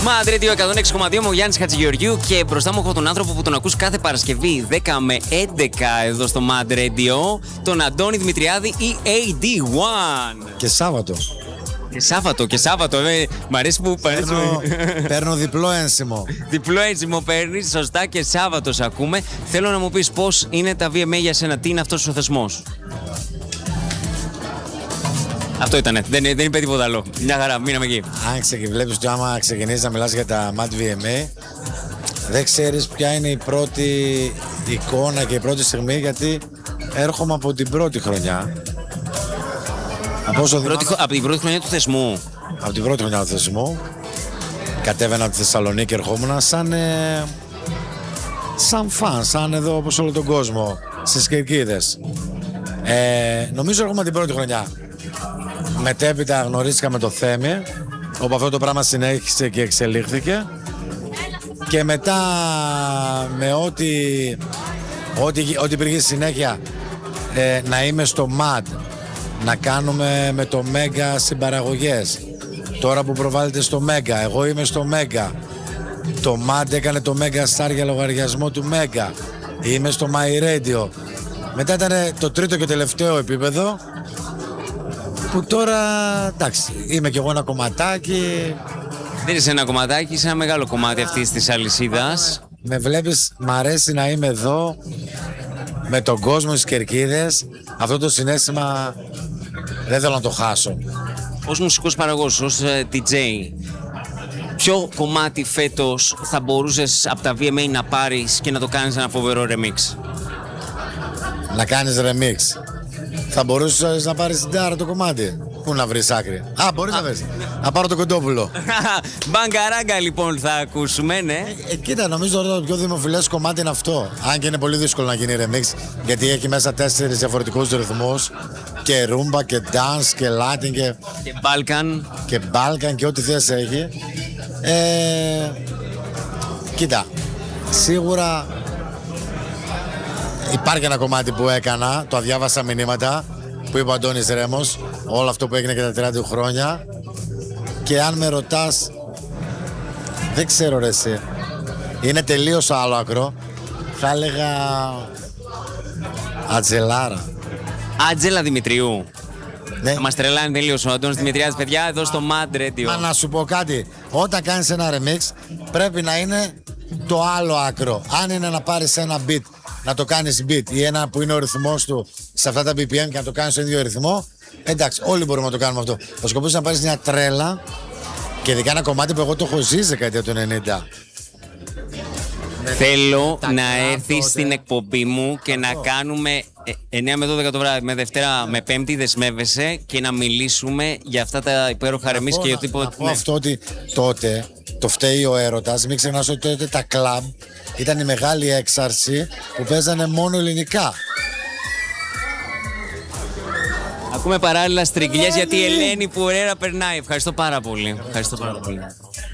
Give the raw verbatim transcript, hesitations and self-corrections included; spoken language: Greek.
Mad Radio εκατόν έξι κόμμα δύο, είμαι ο Γιάννης Χατζηγεωργίου και μπροστά μου έχω τον άνθρωπο που τον ακούς κάθε Παρασκευή δέκα με έντεκα εδώ στο Mad Radio, τον Αντώνη Δημητριάδη ή έι ντι ουάν. Και Σάββατο. Και Σάββατο, και Σάββατο. Ε, μ' αρέσει που παίρνω, παίρνω διπλό ένσημο. Διπλό ένσημο παίρνεις, σωστά, και Σάββατο σε ακούμε. Θέλω να μου πεις πώς είναι τα βι εμ έι για σένα, τι είναι αυτός ο θεσμός. Αυτό ήτανε, δεν, δεν είπε τίποτα άλλο. Μια χαρά, μείναμε εκεί. Αν ξεκι, βλέπεις ότι άμα ξεκινήσεις να μιλάς για τα Mad βι εμ έι, δεν ξέρεις ποια είναι η πρώτη εικόνα και η πρώτη στιγμή, γιατί έρχομαι από την πρώτη χρονιά. Από, όσο πρώτη, θυμάμαι, από την πρώτη χρονιά του θεσμού. Από την πρώτη χρονιά του θεσμού. Κατέβαινα από τη Θεσσαλονίκη, ερχόμουν σαν, ε, σαν φαν, σαν εδώ όπως όλο τον κόσμο, στις Κερκίδες. Ε, νομίζω έρχομαι την πρώτη χρονιά. Μετέπειτα γνωρίστηκα με το Θέμη, όπου αυτό το πράγμα συνέχισε και εξελίχθηκε. Και μετά με ό,τι, ό,τι, ό,τι υπήρχε συνέχεια, ε, να είμαι στο Mad, να κάνουμε με το Μέγκα συμπαραγωγές. Τώρα που προβάλλεται στο Μέγκα, εγώ είμαι στο Μέγκα. Το Mad έκανε το Μέγκα Star για λογαριασμό του Μέγκα. Είμαι στο My Radio. Μετά ήταν το τρίτο και τελευταίο επίπεδο, που τώρα, εντάξει, είμαι κι εγώ ένα κομματάκι. Δεν είσαι ένα κομματάκι, είσαι ένα μεγάλο κομμάτι αυτής της αλυσίδας. Με βλέπεις, μ' αρέσει να είμαι εδώ, με τον κόσμο στις Κερκίδες. Αυτό το συναίσθημα δεν θέλω να το χάσω. Ως μουσικός παραγωγός, ως ντι τζέι, ποιο κομμάτι φέτος θα μπορούσες από τα βι εμ έι να πάρεις και να το κάνεις ένα φοβερό remix? Να κάνεις remix. Θα μπορούσες να πάρεις την Τάρα το κομμάτι. Πού να βρεις άκρη? Α, μπορείς Α, να βρεις. Ναι. Να πάρω το Κοντόπουλο. Μπαγκαράγκα λοιπόν θα ακούσουμε, ναι. Ε, ε, κοίτα, νομίζω ότι το πιο δημοφιλές κομμάτι είναι αυτό. Αν και είναι πολύ δύσκολο να γίνει remix, γιατί έχει μέσα τέσσερις διαφορετικούς ρυθμούς. Και ρούμπα και dance και latin και... Και Balkan. Και Balkan και ό,τι θες έχει. Ε, κοίτα, σίγουρα υπάρχει ένα κομμάτι που έκανα, το αδιάβασα μηνύματα, που είπε ο Αντώνης Ρέμος, όλο αυτό που έγινε και τα τριάντα χρόνια. Και αν με ρωτάς, δεν ξέρω ρε εσύ, είναι τελείως άλλο άκρο, θα έλεγα Ατζελάρα. Άτζελα Δημητριού. Ναι. Θα μας τρελάνει τελείως ο Αντώνης Δημητριάδης, παιδιά, εδώ στο Mad Radio. Μα να σου πω κάτι, όταν κάνεις ένα remix πρέπει να είναι το άλλο άκρο. Αν είναι να πάρεις ένα beat, να το κάνεις beat, ή ένα που είναι ο ρυθμός του σε αυτά τα μπι πι εμ και να το κάνεις στο ίδιο ρυθμό, εντάξει, όλοι μπορούμε να το κάνουμε αυτό. Ο σκοπός είναι να πάρεις μια τρέλα, και ειδικά ένα κομμάτι που εγώ το έχω ζήσει δεκαετία του ενενήντα. Θέλω τα να κλαμπ έρθεις τότε. στην εκπομπή μου και να κάνουμε εννιά με δώδεκα το βράδυ, με Δευτέρα με Πέμπτη, δεσμεύεσαι, και να μιλήσουμε για αυτά τα υπέροχα remix και οτιδήποτε. Να πω αυτό ότι τότε το φταίει ο έρωτας. Μην ξεχνάς ότι τότε τα κλαμπ ήταν η μεγάλη έξαρση που παίζανε μόνο ελληνικά. Ακούμε παράλληλα στριγκλιές, γιατί η Ελένη που ωραία περνάει. Ευχαριστώ πάρα πολύ. Ευχαριστώ πάρα πολύ.